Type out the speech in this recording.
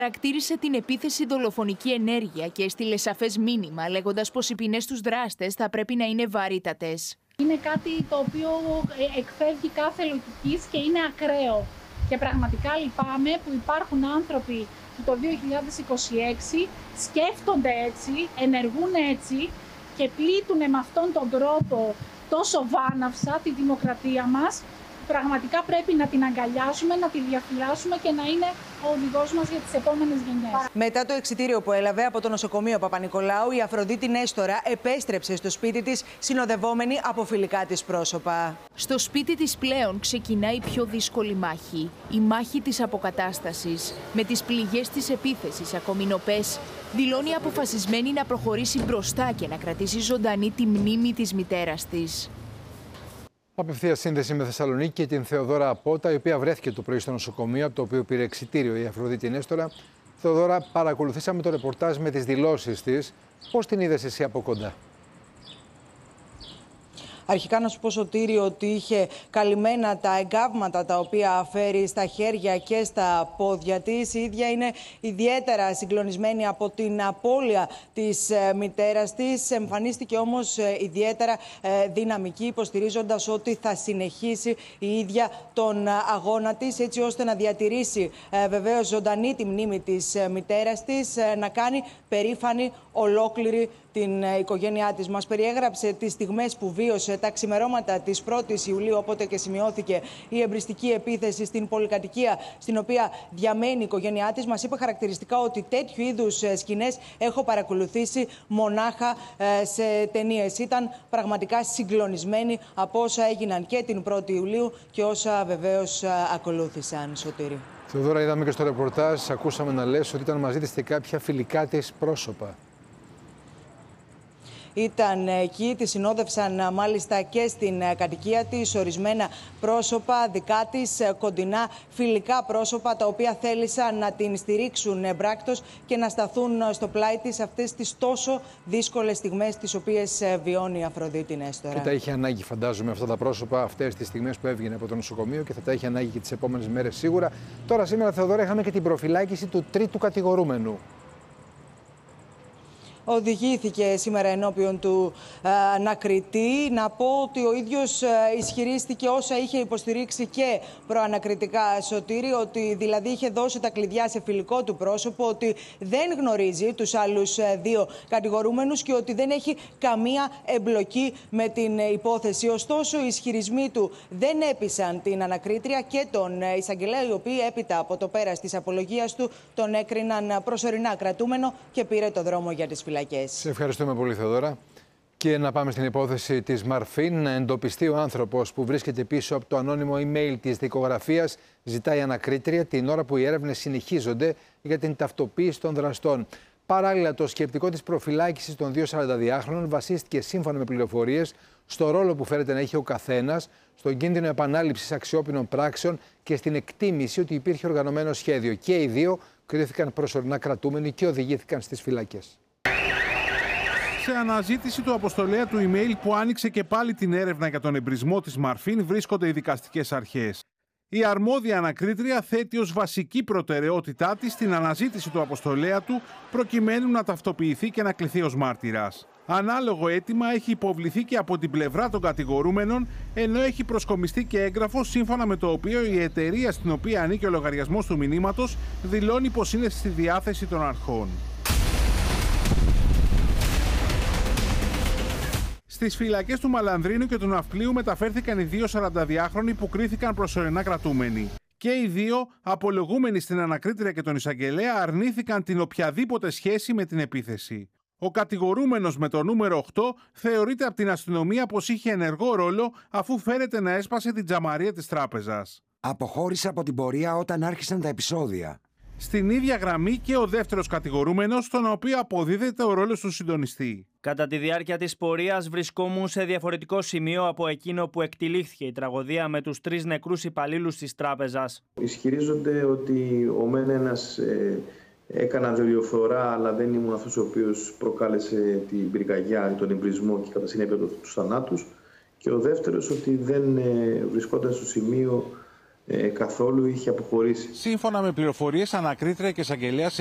Χαρακτήρισε την επίθεση δολοφονική ενέργεια και έστειλε σαφές μήνυμα, λέγοντας πως οι ποινές στους δράστες θα πρέπει να είναι βαρύτατες. Είναι κάτι το οποίο εκφεύγει κάθε λογικής και είναι ακραίο. Και πραγματικά λυπάμαι που υπάρχουν άνθρωποι που το 2026 σκέφτονται έτσι, ενεργούν έτσι και πλήττουν με αυτόν τον τρόπο τόσο βάναυσα τη δημοκρατία μας. Πραγματικά πρέπει να την αγκαλιάσουμε, να τη διαφυλάσσουμε και να είναι ο οδηγός μας για τις επόμενες γενιές. Μετά το εξιτήριο που έλαβε από το νοσοκομείο Παπα-Νικολάου, η Αφροδίτη Νέστορα επέστρεψε στο σπίτι της συνοδευόμενη από φιλικά της πρόσωπα. Στο σπίτι της πλέον ξεκινά η πιο δύσκολη μάχη. Η μάχη της αποκατάστασης. Με τις πληγές της επίθεσης ακόμη νοπές, δηλώνει αποφασισμένη να προχωρήσει μπροστά και να κρατήσει ζωντανή τη μνήμη της μητέρας της. Απευθεία σύνδεση με Θεσσαλονίκη και την Θεοδώρα Απότα, η οποία βρέθηκε το πρωί στο νοσοκομείο, από το οποίο πήρε εξιτήριο η Αφροδίτη Νέστορα. Θεοδώρα, παρακολουθήσαμε το ρεπορτάζ με τις δηλώσεις της. Πώς την είδες εσύ από κοντά? Αρχικά να σου πω, Σωτήρη, ότι είχε καλυμμένα τα εγκάβματα τα οποία φέρει στα χέρια και στα πόδια της. Η ίδια είναι ιδιαίτερα συγκλονισμένη από την απώλεια της μητέρας της. Εμφανίστηκε όμως ιδιαίτερα δυναμική, υποστηρίζοντας ότι θα συνεχίσει η ίδια τον αγώνα της, έτσι ώστε να διατηρήσει βεβαίως ζωντανή τη μνήμη της μητέρας της, να κάνει περήφανη ολόκληρη την οικογένειά της. Μας περιέγραψε τις στιγμές που βίωσε τα ξημερώματα της 1ης Ιουλίου, όποτε και σημειώθηκε η εμπριστική επίθεση στην πολυκατοικία στην οποία διαμένει η οικογένειά της. Μας είπε χαρακτηριστικά ότι τέτοιου είδους σκηνές έχω παρακολουθήσει μονάχα σε ταινίες. Ήταν πραγματικά συγκλονισμένη από όσα έγιναν και την 1η Ιουλίου και όσα βεβαίως ακολούθησαν, Σωτήρη. Θεοδώρα, είδαμε και στο ρεπορτάζ, ακούσαμε να λες ότι ήταν μαζί της και κάποια φιλικά της πρόσωπα. Ήταν εκεί, τη συνόδευσαν μάλιστα και στην κατοικία της ορισμένα πρόσωπα δικά της, κοντινά φιλικά πρόσωπα, τα οποία θέλησαν να την στηρίξουν εμπράκτος και να σταθούν στο πλάι της αυτές τις τόσο δύσκολες στιγμές τις οποίες βιώνει η Αφροδίτη Νέστορα. Και τα είχε ανάγκη, φαντάζομαι, αυτά τα πρόσωπα αυτές τις στιγμές που έβγαινε από το νοσοκομείο και θα τα είχε ανάγκη και τις επόμενες μέρες σίγουρα. Τώρα, σήμερα, Θεοδώρα, είχαμε και την προφυλάκηση του τρίτου κατηγορούμενου. Οδηγήθηκε σήμερα ενώπιον του ανακριτή. Να πω ότι ο ίδιος ισχυρίστηκε όσα είχε υποστηρίξει και προανακριτικά, Σωτήρη, ότι δηλαδή είχε δώσει τα κλειδιά σε φιλικό του πρόσωπο, ότι δεν γνωρίζει τους άλλους δύο κατηγορούμενους και ότι δεν έχει καμία εμπλοκή με την υπόθεση. Ωστόσο, οι ισχυρισμοί του δεν έπεισαν την ανακρίτρια και τον εισαγγελέα, οι οποίοι έπειτα από το πέρας της απολογίας του τον έκριναν προσωρινά κρατούμενο και πήρε το δρόμο για τις φυλακές. Σε ευχαριστούμε πολύ, Θεοδώρα. Και να πάμε στην υπόθεση της Μαρφίν. Να εντοπιστεί ο άνθρωπος που βρίσκεται πίσω από το ανώνυμο email της δικογραφίας, ζητάει η ανακρίτρια, την ώρα που οι έρευνες συνεχίζονται για την ταυτοποίηση των δραστών. Παράλληλα, το σκεπτικό της προφυλάκησης των δύο 42χρονων βασίστηκε, σύμφωνα με πληροφορίες, στο ρόλο που φέρεται να έχει ο καθένας, στον κίνδυνο επανάληψης αξιόπινων πράξεων και στην εκτίμηση ότι υπήρχε οργανωμένο σχέδιο. Και οι δύο κρίθηκαν προσωρινά κρατούμενοι και οδηγήθηκαν στις φυλακές. Σε αναζήτηση του αποστολέα του email που άνοιξε και πάλι την έρευνα για τον εμπρισμό της Μαρφίν βρίσκονται οι δικαστικές αρχές. Η αρμόδια ανακρίτρια θέτει ως βασική προτεραιότητά της την αναζήτηση του αποστολέα του προκειμένου να ταυτοποιηθεί και να κληθεί ως μάρτυρας. Ανάλογο αίτημα έχει υποβληθεί και από την πλευρά των κατηγορούμενων, ενώ έχει προσκομιστεί και έγγραφο σύμφωνα με το οποίο η εταιρεία στην οποία ανήκει ο λογαριασμός του μηνύματος δηλώνει πως είναι στη διάθεση των αρχών. Στις φυλακές του Μαλανδρίνου και του Ναυπλίου μεταφέρθηκαν οι δύο 42χρονοι που κρίθηκαν προσωρινά κρατούμενοι. Και οι δύο, απολογούμενοι στην ανακρίτρια και τον εισαγγελέα, αρνήθηκαν την οποιαδήποτε σχέση με την επίθεση. Ο κατηγορούμενος με το νούμερο 8 θεωρείται από την αστυνομία πως είχε ενεργό ρόλο αφού φέρεται να έσπασε την τζαμαρία της τράπεζας. Αποχώρησε από την πορεία όταν άρχισαν τα επεισόδια. Στην ίδια γραμμή και ο δεύτερος κατηγορούμενος, στον οποίο αποδίδεται ο ρόλος του συντονιστή. Κατά τη διάρκεια της πορείας βρισκόμουν σε διαφορετικό σημείο από εκείνο που εκτυλίχθηκε η τραγωδία με τους 3 νεκρούς υπαλλήλους της τράπεζας. Ισχυρίζονται ότι ο μεν ένας έκανα δολιοφθορά, αλλά δεν ήμουν αυτός ο οποίος προκάλεσε την πυρκαγιά, τον εμπρισμό και κατά συνέπεια τους θανάτους. Και ο δεύτερος ότι δεν βρισκόταν στο σημείο καθόλου είχε αποχωρήσει. Σύμφωνα με πληροφορίες, ανακρίτρια και εισαγγελέας